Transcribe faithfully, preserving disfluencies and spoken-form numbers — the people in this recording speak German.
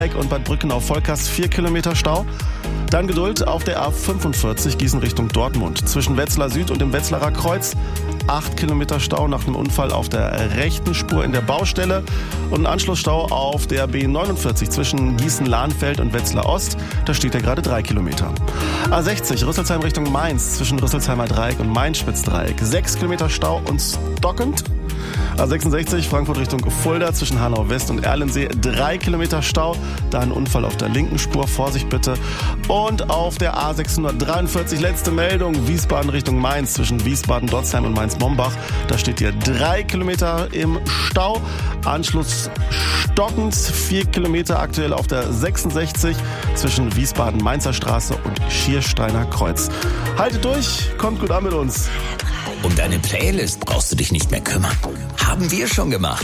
und Bad Brückenau-Volkast vier Kilometer Stau. Dann Geduld auf der A fünfundvierzig Gießen Richtung Dortmund. Zwischen Wetzlar Süd und dem Wetzlarer Kreuz acht Kilometer Stau nach einem Unfall auf der rechten Spur in der Baustelle. Und ein Anschlussstau auf der B neunundvierzig zwischen Gießen-Lahnfeld und Wetzlar Ost. Da steht ja gerade drei Kilometer. A sechzig Rüsselsheim Richtung Mainz zwischen Rüsselsheimer Dreieck und Mainz-Spitzdreieck. sechs Kilometer Stau und stockend. A sechsundsechzig Frankfurt Richtung Fulda zwischen Hanau West und Erlensee drei Kilometer Stau. Da ein Unfall auf der linken Spur, Vorsicht bitte. Und auf der A sechshundertdreiundvierzig letzte Meldung, Wiesbaden Richtung Mainz zwischen Wiesbaden-Dotzheim und Mainz-Mombach. Da steht hier drei Kilometer im Stau. Anschluss stockend, vier Kilometer aktuell auf der sechsundsechzig zwischen Wiesbaden-Mainzer Straße und Schiersteiner Kreuz. Haltet durch, kommt gut an mit uns. Um deine Playlist brauchst du dich nicht mehr kümmern. Haben wir schon gemacht.